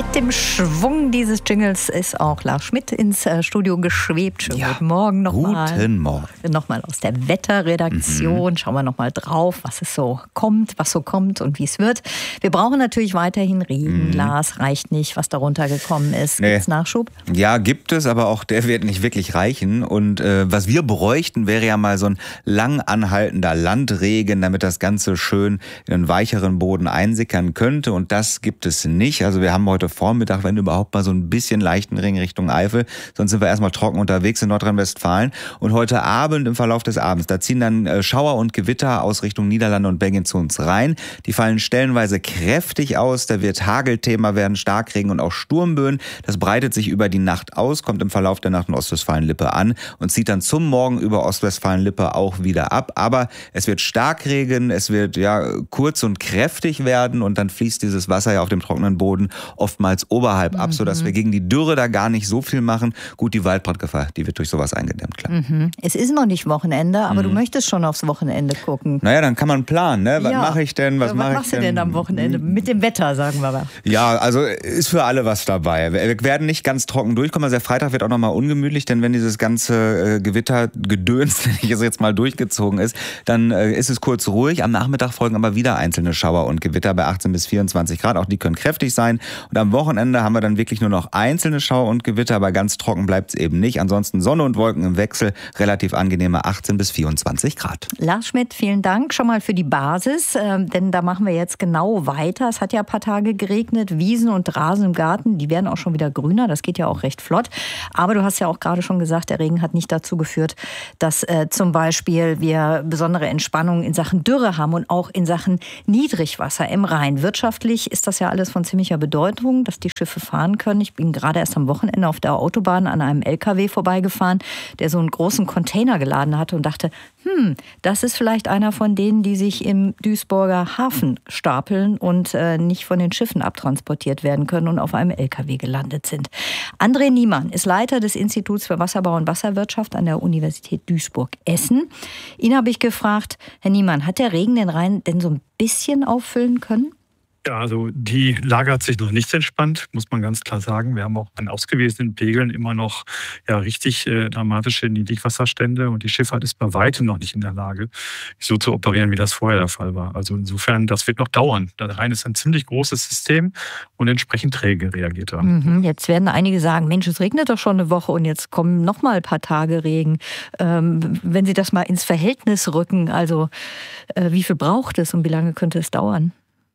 Mit dem Schwung dieses Jingles ist auch Lars Schmidt ins Studio geschwebt. Schönen guten Morgen nochmal. Guten Morgen. Nochmal aus der Wetterredaktion. Schauen wir nochmal drauf, was so kommt und wie es wird. Wir brauchen natürlich weiterhin Regen. Lars, reicht nicht, was darunter gekommen ist. Nee. Gibt's Nachschub? Ja, gibt es, aber auch der wird nicht wirklich reichen. Und was wir bräuchten, wäre ja mal so ein lang anhaltender Landregen, damit das Ganze schön in einen weicheren Boden einsickern könnte. Und das gibt es nicht. Also wir haben heute Vormittag, wenn überhaupt, mal so ein bisschen leichten Regen Richtung Eifel. Sonst sind wir erstmal trocken unterwegs in Nordrhein-Westfalen. Und heute Abend, im Verlauf des Abends, da ziehen dann Schauer und Gewitter aus Richtung Niederlande und Belgien zu uns rein. Die fallen stellenweise kräftig aus. Da wird Hagelthema werden, Starkregen und auch Sturmböen. Das breitet sich über die Nacht aus, kommt im Verlauf der Nacht in Ostwestfalen-Lippe an und zieht dann zum Morgen über Ostwestfalen-Lippe auch wieder ab. Aber es wird Starkregen, es wird kurz und kräftig werden und dann fließt dieses Wasser ja auf dem trockenen Boden oftmals oberhalb ab, sodass wir gegen die Dürre da gar nicht so viel machen. Gut, die Waldbrandgefahr, die wird durch sowas eingedämmt, klar. Es ist noch nicht Wochenende, aber du möchtest schon aufs Wochenende gucken. Naja, dann kann man planen, ne? Was mache ich denn? Was machst du denn am Wochenende? Mit dem Wetter, sagen wir mal. Ja, also ist für alle was dabei. Wir werden nicht ganz trocken durchkommen. Also der Freitag wird auch nochmal ungemütlich, denn wenn dieses ganze Gewittergedöns, wenn ich es jetzt mal durchgezogen ist, dann ist es kurz ruhig. Am Nachmittag folgen aber wieder einzelne Schauer und Gewitter bei 18 bis 24 Grad. Auch die können kräftig sein. Und am Wochenende haben wir dann wirklich nur noch einzelne Schauer und Gewitter, aber ganz trocken bleibt es eben nicht. Ansonsten Sonne und Wolken im Wechsel, relativ angenehme 18 bis 24 Grad. Lars Schmidt, vielen Dank schon mal für die Basis, denn da machen wir jetzt genau weiter. Es hat ja ein paar Tage geregnet, Wiesen und Rasen im Garten, die werden auch schon wieder grüner, das geht ja auch recht flott. Aber du hast ja auch gerade schon gesagt, der Regen hat nicht dazu geführt, dass zum Beispiel wir besondere Entspannung in Sachen Dürre haben und auch in Sachen Niedrigwasser im Rhein. Wirtschaftlich ist das ja alles von ziemlicher Bedeutung, dass die Schiffe fahren können. Ich bin gerade erst am Wochenende auf der Autobahn an einem LKW vorbeigefahren, der so einen großen Container geladen hatte und dachte, das ist vielleicht einer von denen, die sich im Duisburger Hafen stapeln und nicht von den Schiffen abtransportiert werden können und auf einem LKW gelandet sind. André Niemann ist Leiter des Instituts für Wasserbau und Wasserwirtschaft an der Universität Duisburg-Essen. Ihn habe ich gefragt, Herr Niemann, hat der Regen den Rhein denn so ein bisschen auffüllen können? Ja, also die Lage hat sich noch nicht entspannt, muss man ganz klar sagen. Wir haben auch an ausgewiesenen Pegeln immer noch richtig dramatische Niedrigwasserstände und die Schifffahrt ist bei weitem noch nicht in der Lage, so zu operieren, wie das vorher der Fall war. Also insofern, das wird noch dauern. Der Rhein ist ein ziemlich großes System und entsprechend träge reagiert er. Jetzt werden einige sagen, Mensch, es regnet doch schon eine Woche und jetzt kommen noch mal ein paar Tage Regen. Wenn Sie das mal ins Verhältnis rücken, also wie viel braucht es und wie lange könnte es dauern?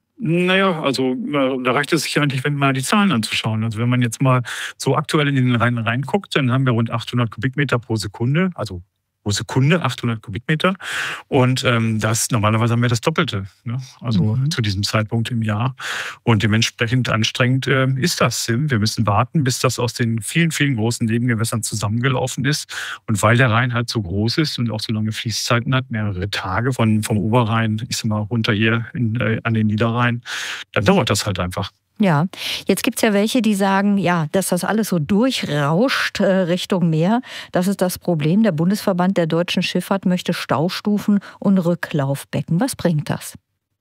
Naja, also da reicht es sich eigentlich, wenn mal die Zahlen anzuschauen. Also wenn man jetzt mal so aktuell in den Rhein reinguckt, dann haben wir rund 800 Kubikmeter pro Sekunde, also pro Sekunde 800 Kubikmeter. Und normalerweise haben wir das Doppelte, ne? Also zu diesem Zeitpunkt im Jahr. Und dementsprechend anstrengend ist das. Wir müssen warten, bis das aus den vielen, vielen großen Nebengewässern zusammengelaufen ist. Und weil der Rhein halt so groß ist und auch so lange Fließzeiten hat, mehrere Tage vom Oberrhein, ich sag mal, runter hier an den Niederrhein, dann dauert das halt einfach. Ja, jetzt gibt's ja welche, die sagen, dass das alles so durchrauscht Richtung Meer. Das ist das Problem. Der Bundesverband der deutschen Schifffahrt möchte Staustufen und Rücklaufbecken. Was bringt das?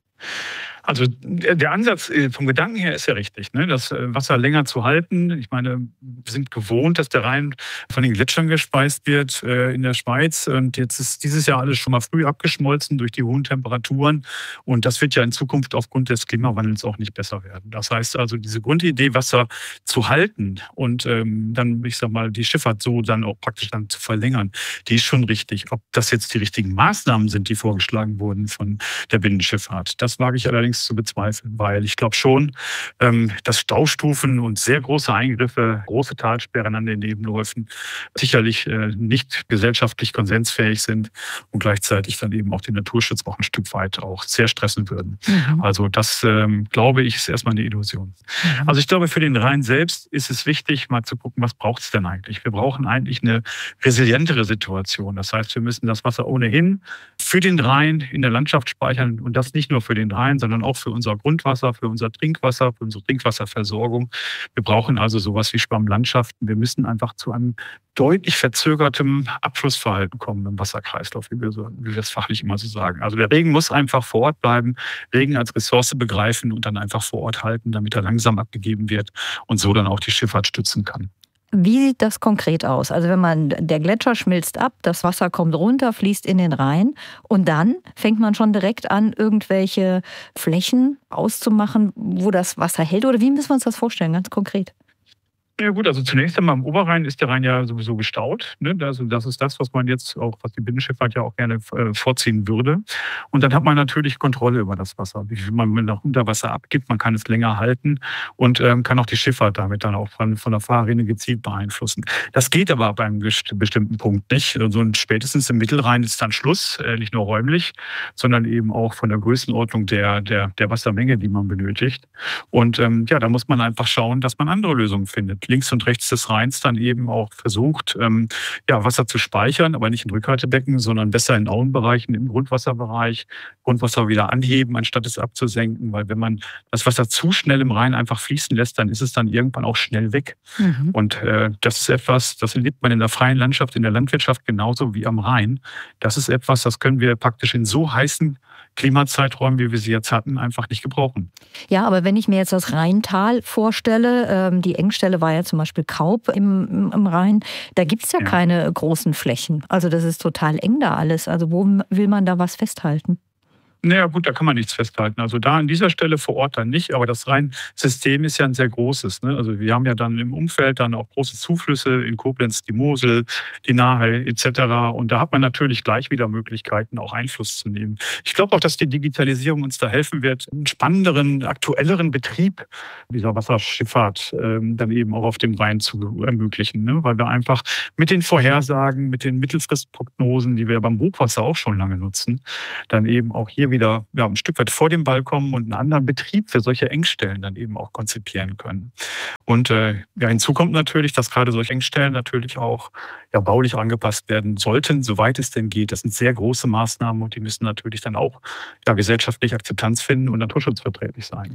Also der Ansatz vom Gedanken her ist ja richtig, ne? Das Wasser länger zu halten. Ich meine, wir sind gewohnt, dass der Rhein von den Gletschern gespeist wird in der Schweiz. Und jetzt ist dieses Jahr alles schon mal früh abgeschmolzen durch die hohen Temperaturen. Und das wird ja in Zukunft aufgrund des Klimawandels auch nicht besser werden. Das heißt also, diese Grundidee, Wasser zu halten und dann, ich sag mal, die Schifffahrt so dann auch praktisch dann zu verlängern, die ist schon richtig. Ob das jetzt die richtigen Maßnahmen sind, die vorgeschlagen wurden von der Binnenschifffahrt, das wage ich allerdings zu bezweifeln, weil ich glaube schon, dass Staustufen und sehr große Eingriffe, große Talsperren an den Nebenläufen sicherlich nicht gesellschaftlich konsensfähig sind und gleichzeitig dann eben auch den Naturschutz auch ein Stück weit auch sehr stressen würden. Also das, glaube ich, ist erstmal eine Illusion. Also ich glaube, für den Rhein selbst ist es wichtig, mal zu gucken, was braucht es denn eigentlich? Wir brauchen eigentlich eine resilientere Situation. Das heißt, wir müssen das Wasser ohnehin für den Rhein in der Landschaft speichern und das nicht nur für den Rhein, sondern auch für unser Grundwasser, für unser Trinkwasser, für unsere Trinkwasserversorgung. Wir brauchen also sowas wie Schwammlandschaften. Wir müssen einfach zu einem deutlich verzögertem Abflussverhalten kommen im Wasserkreislauf, wie wir das fachlich immer so sagen. Also der Regen muss einfach vor Ort bleiben, Regen als Ressource begreifen und dann einfach vor Ort halten, damit er langsam abgegeben wird und so dann auch die Schifffahrt stützen kann. Wie sieht das konkret aus? Also der Gletscher schmilzt ab, das Wasser kommt runter, fließt in den Rhein und dann fängt man schon direkt an, irgendwelche Flächen auszumachen, wo das Wasser hält? Oder wie müssen wir uns das vorstellen, ganz konkret? Ja gut, also zunächst einmal am Oberrhein ist der Rhein ja sowieso gestaut. Ne? Also das ist das, was man jetzt auch, was die Binnenschifffahrt ja auch gerne vorziehen würde. Und dann hat man natürlich Kontrolle über das Wasser, wie viel man nach Unterwasser abgibt. Man kann es länger halten und kann auch die Schifffahrt damit dann auch von der Fahrrinne gezielt beeinflussen. Das geht aber ab einem bestimmten Punkt nicht. Also spätestens im Mittelrhein ist dann Schluss, nicht nur räumlich, sondern eben auch von der Größenordnung der Wassermenge, die man benötigt. Und da muss man einfach schauen, dass man andere Lösungen findet. Links und rechts des Rheins dann eben auch versucht, Wasser zu speichern, aber nicht in Rückhaltebecken, sondern besser in Auenbereichen, im Grundwasserbereich, Grundwasser wieder anheben, anstatt es abzusenken. Weil wenn man das Wasser zu schnell im Rhein einfach fließen lässt, dann ist es dann irgendwann auch schnell weg. Mhm. Und das ist etwas, das erlebt man in der freien Landschaft, in der Landwirtschaft genauso wie am Rhein. Das ist etwas, das können wir praktisch in so heißen Klimazeiträumen, wie wir sie jetzt hatten, einfach nicht gebrauchen. Ja, aber wenn ich mir jetzt das Rheintal vorstelle, die Engstelle war ja zum Beispiel Kaup im Rhein, da gibt es ja keine großen Flächen. Also das ist total eng da alles. Also wo will man da was festhalten? Naja gut, da kann man nichts festhalten. Also da an dieser Stelle vor Ort dann nicht, aber das Rheinsystem ist ja ein sehr großes. Ne? Also wir haben ja dann im Umfeld dann auch große Zuflüsse, in Koblenz die Mosel, die Nahe etc. Und da hat man natürlich gleich wieder Möglichkeiten, auch Einfluss zu nehmen. Ich glaube auch, dass die Digitalisierung uns da helfen wird, einen spannenderen, aktuelleren Betrieb dieser Wasserschifffahrt dann eben auch auf dem Rhein zu ermöglichen. Ne? Weil wir einfach mit den Vorhersagen, mit den Mittelfristprognosen, die wir beim Hochwasser auch schon lange nutzen, dann eben auch hier wieder ein Stück weit vor dem Ball kommen und einen anderen Betrieb für solche Engstellen dann eben auch konzipieren können. Und hinzu kommt natürlich, dass gerade solche Engstellen natürlich auch baulich angepasst werden sollten, soweit es denn geht. Das sind sehr große Maßnahmen und die müssen natürlich dann auch gesellschaftlich Akzeptanz finden und naturschutzverträglich sein.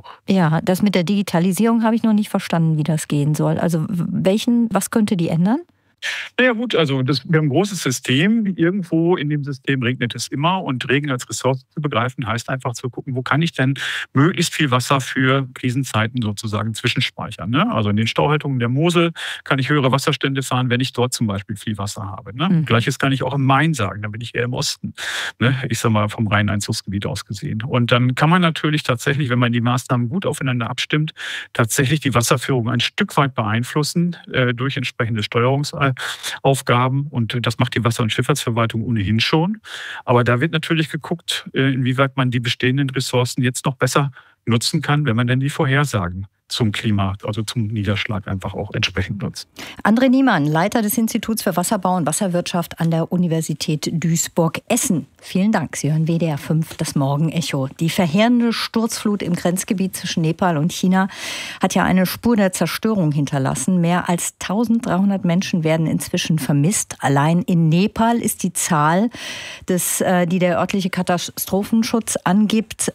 Das mit der Digitalisierung habe ich noch nicht verstanden, wie das gehen soll. Also was könnte die ändern? Naja gut, also wir haben ein großes System. Irgendwo in dem System regnet es immer und Regen als Ressource zu begreifen, heißt einfach zu gucken, wo kann ich denn möglichst viel Wasser für Krisenzeiten sozusagen zwischenspeichern. Ne? Also in den Stauhaltungen der Mosel kann ich höhere Wasserstände fahren, wenn ich dort zum Beispiel viel Wasser habe. Ne? Mhm. Gleiches kann ich auch im Main sagen, dann bin ich eher im Osten. Ne? Ich sage mal vom Rheineinzugsgebiet aus gesehen. Und dann kann man natürlich tatsächlich, wenn man die Maßnahmen gut aufeinander abstimmt, tatsächlich die Wasserführung ein Stück weit beeinflussen durch entsprechende Steuerungsaufgaben. Und das macht die Wasser- und Schifffahrtsverwaltung ohnehin schon. Aber da wird natürlich geguckt, inwieweit man die bestehenden Ressourcen jetzt noch besser nutzen kann, wenn man denn die Vorhersagen zum Klima, also zum Niederschlag einfach auch entsprechend nutzt. André Niemann, Leiter des Instituts für Wasserbau und Wasserwirtschaft an der Universität Duisburg-Essen. Vielen Dank. Sie hören WDR 5, das Morgenecho. Die verheerende Sturzflut im Grenzgebiet zwischen Nepal und China hat ja eine Spur der Zerstörung hinterlassen. Mehr als 1300 Menschen werden inzwischen vermisst. Allein in Nepal ist die Zahl, die der örtliche Katastrophenschutz angibt,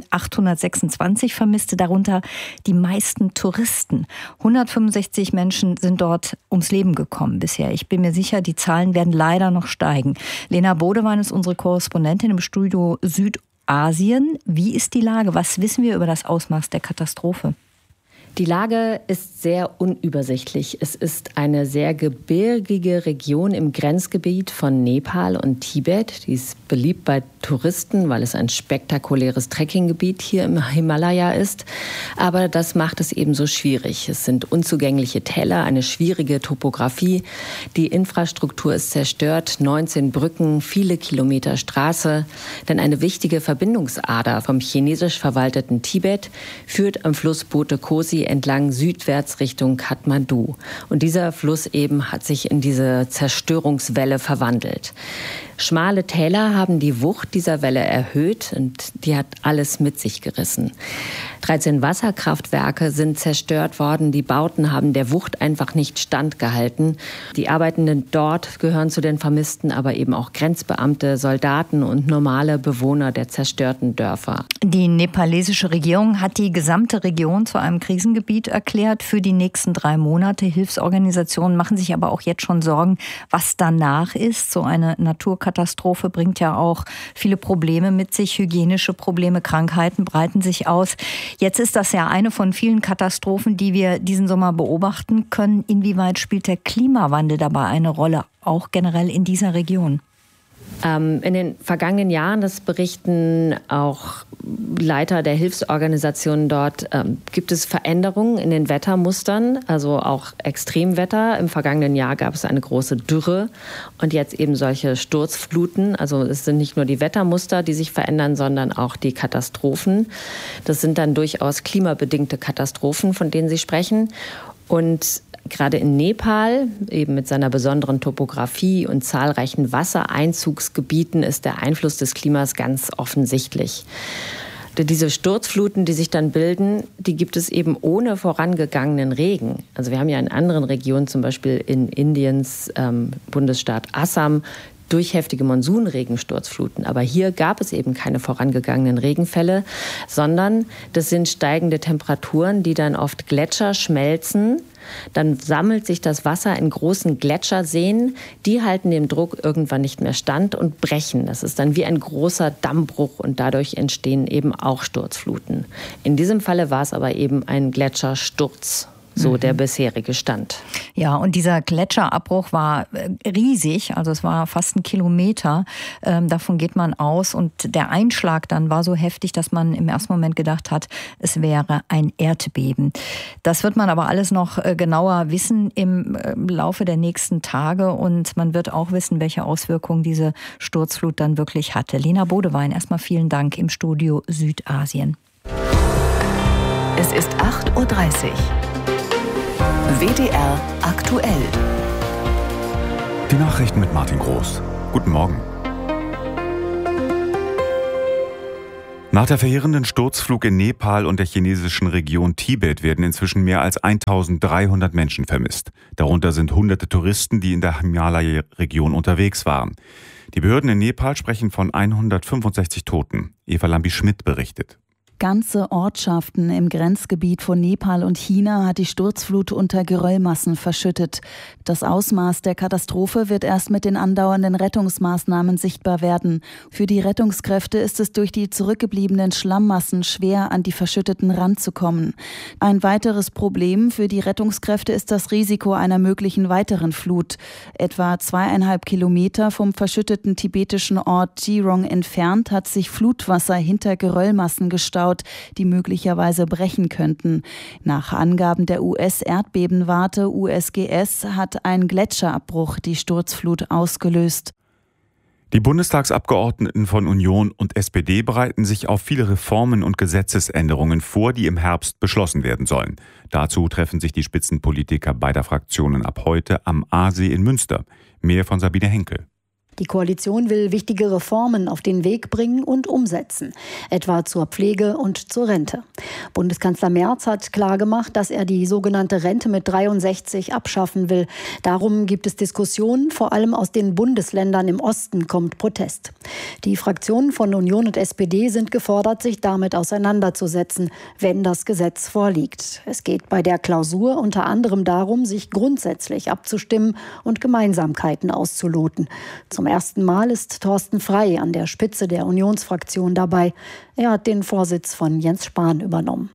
826 Vermisste, darunter die meisten Touristen. 165 Menschen sind dort ums Leben gekommen bisher. Ich bin mir sicher, die Zahlen werden leider noch steigen. Lena Bodewein ist unsere Korrespondentin im Studio Südasien. Wie ist die Lage? Was wissen wir über das Ausmaß der Katastrophe? Die Lage ist sehr unübersichtlich. Es ist eine sehr gebirgige Region im Grenzgebiet von Nepal und Tibet. Die ist beliebt bei Touristen, weil es ein spektakuläres Trekkinggebiet hier im Himalaya ist. Aber das macht es ebenso schwierig. Es sind unzugängliche Täler, eine schwierige Topografie. Die Infrastruktur ist zerstört, 19 Brücken, viele Kilometer Straße. Denn eine wichtige Verbindungsader vom chinesisch verwalteten Tibet führt am Fluss Bote Kosi entlang südwärts Richtung Kathmandu. Und dieser Fluss eben hat sich in diese Zerstörungswelle verwandelt. Schmale Täler haben die Wucht dieser Welle erhöht und die hat alles mit sich gerissen. 13 Wasserkraftwerke sind zerstört worden. Die Bauten haben der Wucht einfach nicht standgehalten. Die Arbeitenden dort gehören zu den Vermissten, aber eben auch Grenzbeamte, Soldaten und normale Bewohner der zerstörten Dörfer. Die nepalesische Regierung hat die gesamte Region zu einem Krisengebiet erklärt für die nächsten 3 Monate. Hilfsorganisationen machen sich aber auch jetzt schon Sorgen, was danach ist. So eine Naturkatastrophe bringt ja auch viele Probleme mit sich. Hygienische Probleme, Krankheiten breiten sich aus. Jetzt ist das ja eine von vielen Katastrophen, die wir diesen Sommer beobachten können. Inwieweit spielt der Klimawandel dabei eine Rolle, auch generell in dieser Region? In den vergangenen Jahren, das berichten auch Leiter der Hilfsorganisationen dort, gibt es Veränderungen in den Wettermustern, also auch Extremwetter. Im vergangenen Jahr gab es eine große Dürre und jetzt eben solche Sturzfluten. Also es sind nicht nur die Wettermuster, die sich verändern, sondern auch die Katastrophen. Das sind dann durchaus klimabedingte Katastrophen, von denen Sie sprechen. Und gerade in Nepal, eben mit seiner besonderen Topografie und zahlreichen Wassereinzugsgebieten, ist der Einfluss des Klimas ganz offensichtlich. Diese Sturzfluten, die sich dann bilden, die gibt es eben ohne vorangegangenen Regen. Also wir haben ja in anderen Regionen, zum Beispiel in Indiens Bundesstaat Assam, durch heftige Monsunregensturzfluten. Aber hier gab es eben keine vorangegangenen Regenfälle, sondern das sind steigende Temperaturen, die dann oft Gletscher schmelzen. Dann sammelt sich das Wasser in großen Gletscherseen. Die halten dem Druck irgendwann nicht mehr stand und brechen. Das ist dann wie ein großer Dammbruch und dadurch entstehen eben auch Sturzfluten. In diesem Falle war es aber eben ein Gletschersturz. So der bisherige Stand. Ja, und dieser Gletscherabbruch war riesig, also es war fast 1 Kilometer. Davon geht man aus. Und der Einschlag dann war so heftig, dass man im ersten Moment gedacht hat, es wäre ein Erdbeben. Das wird man aber alles noch genauer wissen im Laufe der nächsten Tage. Und man wird auch wissen, welche Auswirkungen diese Sturzflut dann wirklich hatte. Lena Bodewein, erstmal vielen Dank im Studio Südasien. Es ist 8:30 Uhr. WDR aktuell. Die Nachrichten mit Martin Groß. Guten Morgen. Nach der verheerenden Sturzflug in Nepal und der chinesischen Region Tibet werden inzwischen mehr als 1300 Menschen vermisst. Darunter sind hunderte Touristen, die in der Himalaya-Region unterwegs waren. Die Behörden in Nepal sprechen von 165 Toten. Eva Lambi-Schmidt berichtet. Ganze Ortschaften im Grenzgebiet von Nepal und China hat die Sturzflut unter Geröllmassen verschüttet. Das Ausmaß der Katastrophe wird erst mit den andauernden Rettungsmaßnahmen sichtbar werden. Für die Rettungskräfte ist es durch die zurückgebliebenen Schlammmassen schwer, an die verschütteten ranzukommen. Ein weiteres Problem für die Rettungskräfte ist das Risiko einer möglichen weiteren Flut. Etwa 2,5 Kilometer vom verschütteten tibetischen Ort Jirong entfernt hat sich Flutwasser hinter Geröllmassen gestaut, die möglicherweise brechen könnten. Nach Angaben der US-Erdbebenwarte USGS hat ein Gletscherabbruch die Sturzflut ausgelöst. Die Bundestagsabgeordneten von Union und SPD bereiten sich auf viele Reformen und Gesetzesänderungen vor, die im Herbst beschlossen werden sollen. Dazu treffen sich die Spitzenpolitiker beider Fraktionen ab heute am Aasee in Münster. Mehr von Sabine Henkel. Die Koalition will wichtige Reformen auf den Weg bringen und umsetzen, etwa zur Pflege und zur Rente. Bundeskanzler Merz hat klargemacht, dass er die sogenannte Rente mit 63 abschaffen will. Darum gibt es Diskussionen, vor allem aus den Bundesländern im Osten kommt Protest. Die Fraktionen von Union und SPD sind gefordert, sich damit auseinanderzusetzen, wenn das Gesetz vorliegt. Es geht bei der Klausur unter anderem darum, sich grundsätzlich abzustimmen und Gemeinsamkeiten auszuloten. Zum ersten Mal ist Thorsten Frey an der Spitze der Unionsfraktion dabei. Er hat den Vorsitz von Jens Spahn übernommen.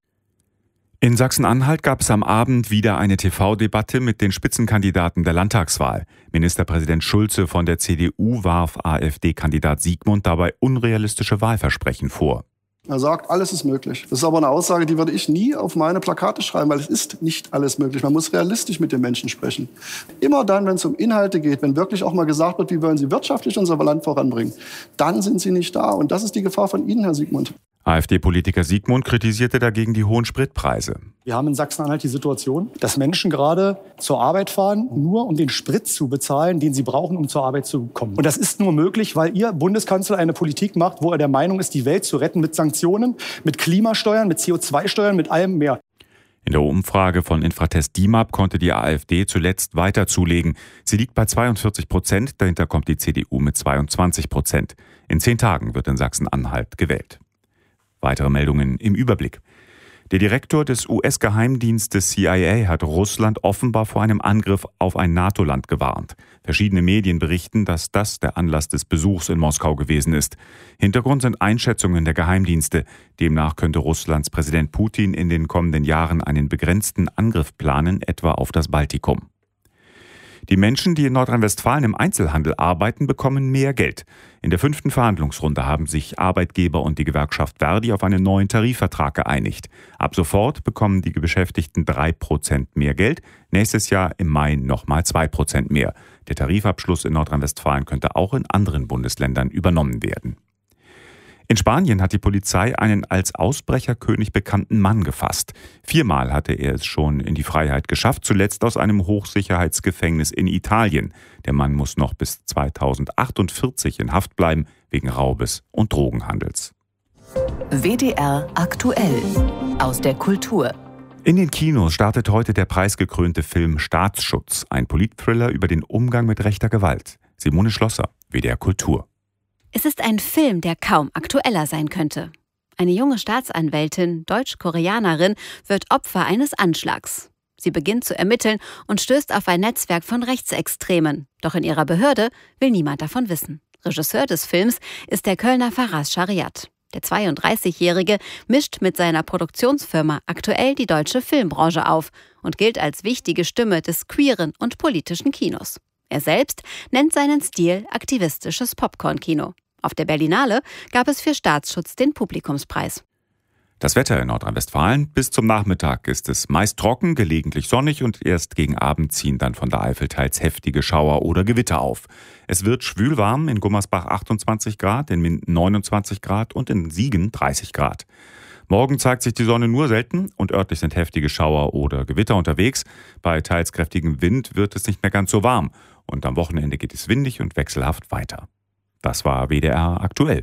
In Sachsen-Anhalt gab es am Abend wieder eine TV-Debatte mit den Spitzenkandidaten der Landtagswahl. Ministerpräsident Schulze von der CDU warf AfD-Kandidat Siegmund dabei unrealistische Wahlversprechen vor. Er sagt, alles ist möglich. Das ist aber eine Aussage, die würde ich nie auf meine Plakate schreiben, weil es ist nicht alles möglich. Man muss realistisch mit den Menschen sprechen. Immer dann, wenn es um Inhalte geht, wenn wirklich auch mal gesagt wird, wie wollen Sie wirtschaftlich unser Land voranbringen, dann sind Sie nicht da. Und das ist die Gefahr von Ihnen, Herr Siegmund. AfD-Politiker Siegmund kritisierte dagegen die hohen Spritpreise. Wir haben in Sachsen-Anhalt die Situation, dass Menschen gerade zur Arbeit fahren, nur um den Sprit zu bezahlen, den sie brauchen, um zur Arbeit zu kommen. Und das ist nur möglich, weil Ihr Bundeskanzler eine Politik macht, wo er der Meinung ist, die Welt zu retten mit Sanktionen, mit Klimasteuern, mit CO2-Steuern, mit allem mehr. In der Umfrage von Infratest DIMAP konnte die AfD zuletzt weiter zulegen. Sie liegt bei 42%, dahinter kommt die CDU mit 22%. In 10 Tagen wird in Sachsen-Anhalt gewählt. Weitere Meldungen im Überblick. Der Direktor des US-Geheimdienstes CIA hat Russland offenbar vor einem Angriff auf ein NATO-Land gewarnt. Verschiedene Medien berichten, dass das der Anlass des Besuchs in Moskau gewesen ist. Hintergrund sind Einschätzungen der Geheimdienste. Demnach könnte Russlands Präsident Putin in den kommenden Jahren einen begrenzten Angriff planen, etwa auf das Baltikum. Die Menschen, die in Nordrhein-Westfalen im Einzelhandel arbeiten, bekommen mehr Geld. In der 5. Verhandlungsrunde haben sich Arbeitgeber und die Gewerkschaft Verdi auf einen neuen Tarifvertrag geeinigt. Ab sofort bekommen die Beschäftigten 3% mehr Geld, nächstes Jahr im Mai nochmal 2% mehr. Der Tarifabschluss in Nordrhein-Westfalen könnte auch in anderen Bundesländern übernommen werden. In Spanien hat die Polizei einen als Ausbrecherkönig bekannten Mann gefasst. 4-mal hatte er es schon in die Freiheit geschafft, zuletzt aus einem Hochsicherheitsgefängnis in Italien. Der Mann muss noch bis 2048 in Haft bleiben, wegen Raubes und Drogenhandels. WDR aktuell aus der Kultur. In den Kinos startet heute der preisgekrönte Film Staatsschutz, ein Politthriller über den Umgang mit rechter Gewalt. Simone Schlosser, WDR Kultur. Es ist ein Film, der kaum aktueller sein könnte. Eine junge Staatsanwältin, Deutsch-Koreanerin, wird Opfer eines Anschlags. Sie beginnt zu ermitteln und stößt auf ein Netzwerk von Rechtsextremen. Doch in ihrer Behörde will niemand davon wissen. Regisseur des Films ist der Kölner Faraz Shariat. Der 32-Jährige mischt mit seiner Produktionsfirma aktuell die deutsche Filmbranche auf und gilt als wichtige Stimme des queeren und politischen Kinos. Er selbst nennt seinen Stil aktivistisches Popcorn-Kino. Auf der Berlinale gab es für Staatsschutz den Publikumspreis. Das Wetter in Nordrhein-Westfalen: bis zum Nachmittag ist es meist trocken, gelegentlich sonnig und erst gegen Abend ziehen dann von der Eifel teils heftige Schauer oder Gewitter auf. Es wird schwülwarm, in Gummersbach 28 Grad, in Minden 29 Grad und in Siegen 30 Grad. Morgen zeigt sich die Sonne nur selten und örtlich sind heftige Schauer oder Gewitter unterwegs. Bei teils kräftigem Wind wird es nicht mehr ganz so warm und am Wochenende geht es windig und wechselhaft weiter. Das war WDR aktuell.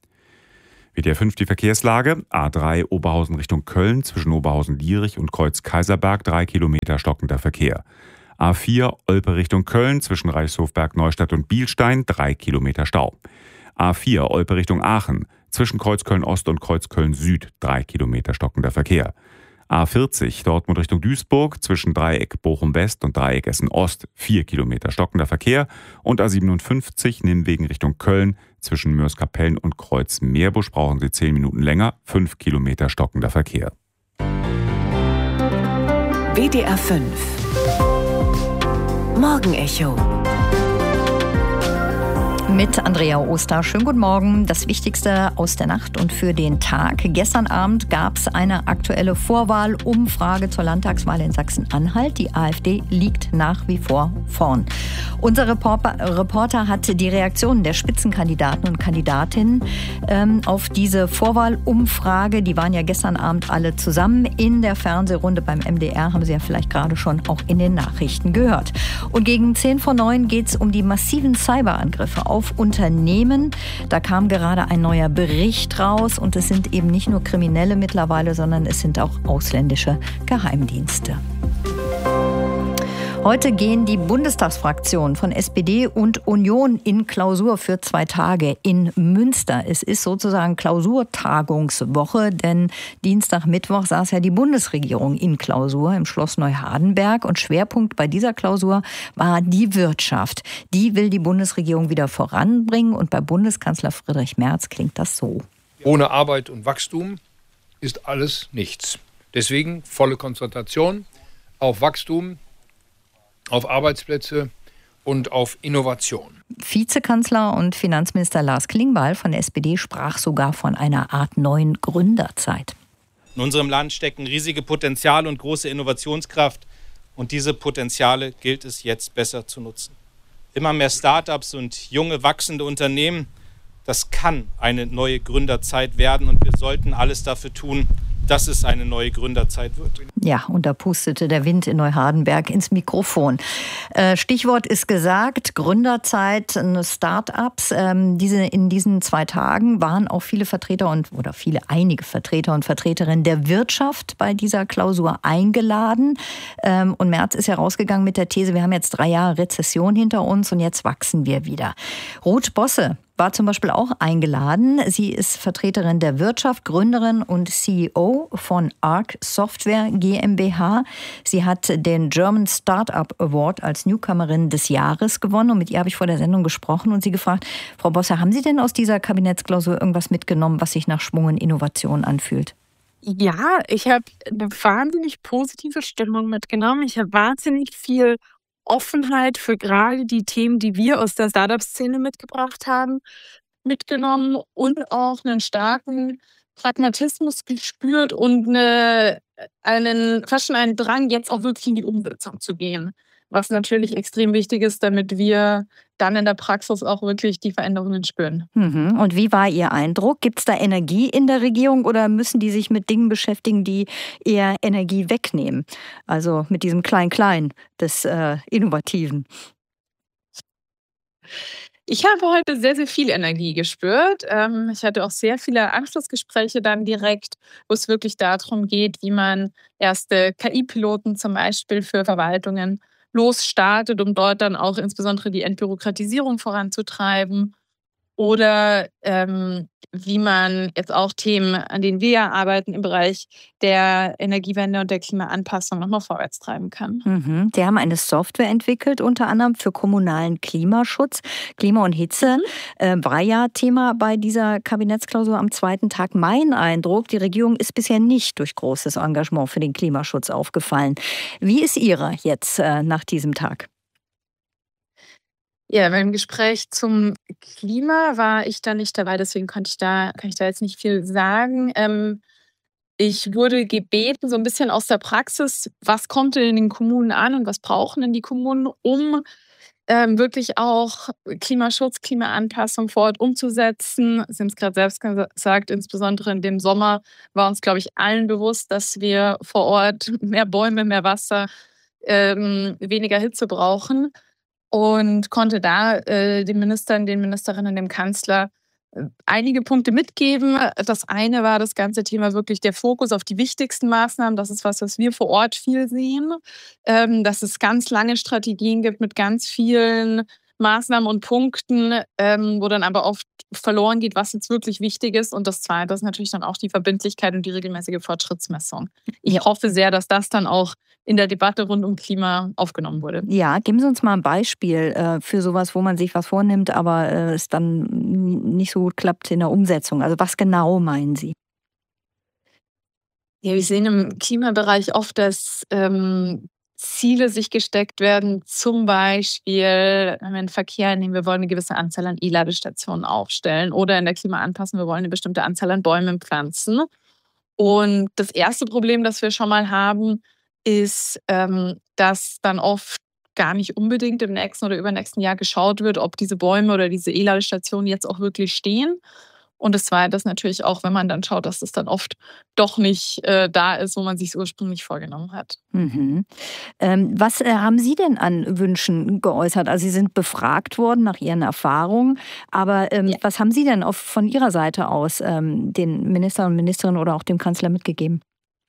WDR 5 die Verkehrslage: A3 Oberhausen Richtung Köln zwischen Oberhausen-Lierich und Kreuz-Kaiserberg 3 Kilometer stockender Verkehr. A4 Olpe Richtung Köln zwischen Reichshofberg, Neustadt und Bielstein 3 Kilometer Stau. A4 Olpe Richtung Aachen zwischen Kreuzköln Ost und Kreuzköln Süd 3 Kilometer stockender Verkehr. A40 Dortmund Richtung Duisburg zwischen Dreieck Bochum West und Dreieck Essen Ost 4 Kilometer stockender Verkehr und A57 Nimwegen Richtung Köln zwischen Mörs-Kapellen und Kreuz Meerbusch brauchen Sie 10 Minuten länger, 5 Kilometer stockender Verkehr. WDR 5 Morgenecho mit Andrea Oster. Schönen guten Morgen. Das Wichtigste aus der Nacht und für den Tag. Gestern Abend gab es eine aktuelle Vorwahlumfrage zur Landtagswahl in Sachsen-Anhalt. Die AfD liegt nach wie vor vorn. Unser Reporter hat die Reaktionen der Spitzenkandidaten und Kandidatinnen auf diese Vorwahlumfrage. Die waren ja gestern Abend alle zusammen in der Fernsehrunde beim MDR. Haben Sie ja vielleicht gerade schon auch in den Nachrichten gehört. Und gegen 10:09 geht es um die massiven Cyberangriffe auf Unternehmen. Da kam gerade ein neuer Bericht raus und es sind eben nicht nur Kriminelle mittlerweile, sondern es sind auch ausländische Geheimdienste. Heute gehen die Bundestagsfraktionen von SPD und Union in Klausur für 2 Tage in Münster. Es ist sozusagen Klausurtagungswoche, denn Dienstag, Mittwoch saß ja die Bundesregierung in Klausur im Schloss Neuhardenberg und Schwerpunkt bei dieser Klausur war die Wirtschaft. Die will die Bundesregierung wieder voranbringen und bei Bundeskanzler Friedrich Merz klingt das so. Ohne Arbeit und Wachstum ist alles nichts. Deswegen volle Konzentration auf Wachstum, auf Arbeitsplätze und auf Innovation. Vizekanzler und Finanzminister Lars Klingbeil von der SPD sprach sogar von einer Art neuen Gründerzeit. In unserem Land stecken riesige Potenziale und große Innovationskraft. Und diese Potenziale gilt es jetzt besser zu nutzen. Immer mehr Start-ups und junge, wachsende Unternehmen, das kann eine neue Gründerzeit werden. Und wir sollten alles dafür tun, dass es eine neue Gründerzeit wird. Ja, und da pustete der Wind in Neuhardenberg ins Mikrofon. Stichwort ist gesagt, Gründerzeit, Start-ups. In diesen 2 Tagen waren auch einige Vertreter und Vertreterinnen der Wirtschaft bei dieser Klausur eingeladen. Und Merz ist ja rausgegangen mit der These, wir haben jetzt 3 Jahre Rezession hinter uns und jetzt wachsen wir wieder. Ruth Bosse war zum Beispiel auch eingeladen. Sie ist Vertreterin der Wirtschaft, Gründerin und CEO von Arc Software GmbH. Sie hat den German Startup Award als Newcomerin des Jahres gewonnen. Und mit ihr habe ich vor der Sendung gesprochen und sie gefragt, Frau Bosse, haben Sie denn aus dieser Kabinettsklausur irgendwas mitgenommen, was sich nach Schwung und Innovation anfühlt? Ja, ich habe eine wahnsinnig positive Stimmung mitgenommen. Ich habe wahnsinnig viel Offenheit für gerade die Themen, die wir aus der Startup-Szene mitgebracht haben, mitgenommen und auch einen starken Pragmatismus gespürt und fast schon einen Drang, jetzt auch wirklich in die Umsetzung zu gehen. Was natürlich extrem wichtig ist, damit wir dann in der Praxis auch wirklich die Veränderungen spüren. Und wie war Ihr Eindruck? Gibt es da Energie in der Regierung oder müssen die sich mit Dingen beschäftigen, die eher Energie wegnehmen? Also mit diesem Klein-Klein des Innovativen. Ich habe heute sehr, sehr viel Energie gespürt. Ich hatte auch sehr viele Anschlussgespräche dann direkt, wo es wirklich darum geht, wie man erste KI-Piloten zum Beispiel für Verwaltungen losstartet, um dort dann auch insbesondere die Entbürokratisierung voranzutreiben. Oder wie man jetzt auch Themen, an denen wir ja arbeiten, im Bereich der Energiewende und der Klimaanpassung nochmal vorwärts treiben kann. Sie haben eine Software entwickelt, unter anderem für kommunalen Klimaschutz. Klima und Hitze war ja Thema bei dieser Kabinettsklausur am 2. Tag. Mein Eindruck, die Regierung ist bisher nicht durch großes Engagement für den Klimaschutz aufgefallen. Wie ist Ihre jetzt nach diesem Tag? Ja, beim Gespräch zum Klima war ich da nicht dabei, deswegen kann ich da jetzt nicht viel sagen. Ich wurde gebeten, so ein bisschen aus der Praxis, was kommt denn in den Kommunen an und was brauchen denn die Kommunen, um wirklich auch Klimaschutz, Klimaanpassung vor Ort umzusetzen. Sie haben es gerade selbst gesagt, insbesondere in dem Sommer war uns, glaube ich, allen bewusst, dass wir vor Ort mehr Bäume, mehr Wasser, weniger Hitze brauchen. Und konnte da den Ministern, den Ministerinnen, dem Kanzler einige Punkte mitgeben. Das eine war das ganze Thema wirklich der Fokus auf die wichtigsten Maßnahmen. Das ist was wir vor Ort viel sehen. Dass es ganz lange Strategien gibt mit ganz vielen Maßnahmen und Punkten, wo dann aber oft verloren geht, was jetzt wirklich wichtig ist. Und das Zweite ist natürlich dann auch die Verbindlichkeit und die regelmäßige Fortschrittsmessung. Ich hoffe sehr, dass das dann auch in der Debatte rund um Klima aufgenommen wurde. Ja, geben Sie uns mal ein Beispiel für sowas, wo man sich was vornimmt, aber es dann nicht so gut klappt in der Umsetzung. Also was genau meinen Sie? Ja, wir sehen im Klimabereich oft, dass Ziele sich gesteckt werden, zum Beispiel, wenn wir den Verkehr nehmen, wir wollen eine gewisse Anzahl an E-Ladestationen aufstellen oder in der Klimaanpassung, wir wollen eine bestimmte Anzahl an Bäumen pflanzen. Und das erste Problem, das wir schon mal haben, ist, dass dann oft gar nicht unbedingt im nächsten oder übernächsten Jahr geschaut wird, ob diese Bäume oder diese E-Ladestationen jetzt auch wirklich stehen. Und das Zweite ist natürlich auch, wenn man dann schaut, dass das dann oft doch nicht da ist, wo man sich ursprünglich vorgenommen hat. Was haben Sie denn an Wünschen geäußert? Also Sie sind befragt worden nach Ihren Erfahrungen, aber was haben Sie denn von Ihrer Seite aus den Ministern und Ministerinnen oder auch dem Kanzler mitgegeben?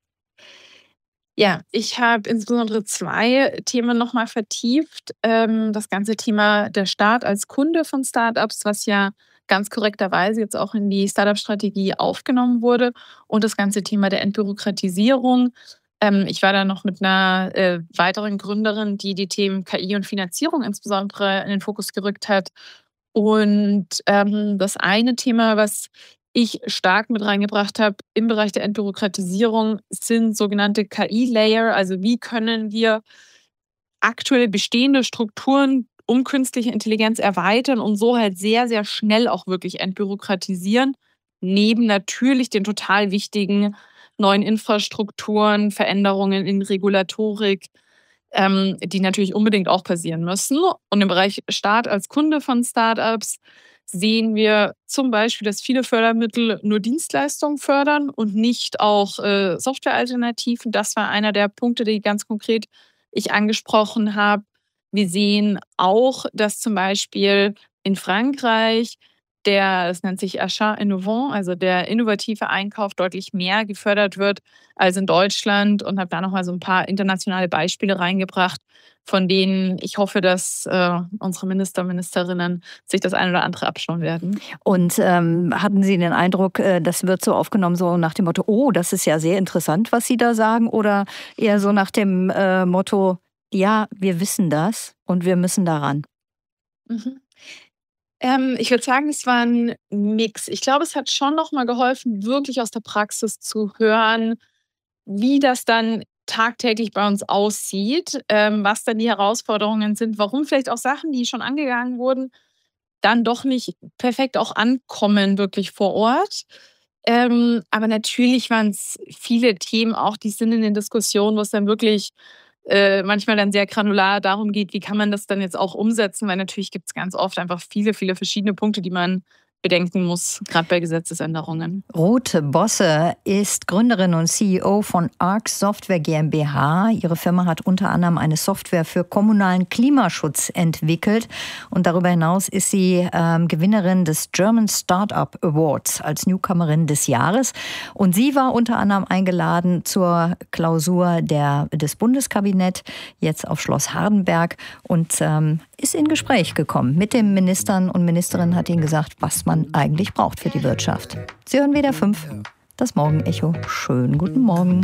Ja, ich habe insbesondere 2 Themen nochmal vertieft. Das ganze Thema der Staat als Kunde von Startups, was ja ganz korrekterweise jetzt auch in die Startup-Strategie aufgenommen wurde, und das ganze Thema der Entbürokratisierung. Ich war da noch mit einer weiteren Gründerin, die die Themen KI und Finanzierung insbesondere in den Fokus gerückt hat. Und das eine Thema, was ich stark mit reingebracht habe im Bereich der Entbürokratisierung, sind sogenannte KI-Layer. Also wie können wir aktuell bestehende Strukturen um künstliche Intelligenz erweitern und so halt sehr, sehr schnell auch wirklich entbürokratisieren, neben natürlich den total wichtigen neuen Infrastrukturen, Veränderungen in Regulatorik, die natürlich unbedingt auch passieren müssen. Und im Bereich Staat als Kunde von Startups sehen wir zum Beispiel, dass viele Fördermittel nur Dienstleistungen fördern und nicht auch Softwarealternativen. Das war einer der Punkte, die ganz konkret ich angesprochen habe. Wir sehen auch, dass zum Beispiel in Frankreich das nennt sich Achat innovant, also der innovative Einkauf deutlich mehr gefördert wird als in Deutschland, und habe da nochmal so ein paar internationale Beispiele reingebracht, von denen ich hoffe, dass unsere Minister und Ministerinnen sich das eine oder andere abschauen werden. Und hatten Sie den Eindruck, das wird so aufgenommen, so nach dem Motto, oh, das ist ja sehr interessant, was Sie da sagen, oder eher so nach dem Motto, ja, wir wissen das und wir müssen daran? Ich würde sagen, es war ein Mix. Ich glaube, es hat schon noch mal geholfen, wirklich aus der Praxis zu hören, wie das dann tagtäglich bei uns aussieht, was dann die Herausforderungen sind, warum vielleicht auch Sachen, die schon angegangen wurden, dann doch nicht perfekt auch ankommen, wirklich vor Ort. Aber natürlich waren es viele Themen auch, die sind in den Diskussionen, wo es dann wirklich manchmal dann sehr granular darum geht, wie kann man das dann jetzt auch umsetzen, weil natürlich gibt es ganz oft einfach viele, viele verschiedene Punkte, die man bedenken muss, gerade bei Gesetzesänderungen. Ruth Bosse ist Gründerin und CEO von Arc Software GmbH. Ihre Firma hat unter anderem eine Software für kommunalen Klimaschutz entwickelt. Und darüber hinaus ist sie Gewinnerin des German Startup Awards als Newcomerin des Jahres. Und sie war unter anderem eingeladen zur Klausur des Bundeskabinetts, jetzt auf Schloss Hardenberg, und ist in Gespräch gekommen mit den Ministern und Ministerinnen, hat ihnen gesagt, was man eigentlich braucht für die Wirtschaft. Sie hören WDR 5, das Morgenecho. Schönen guten Morgen.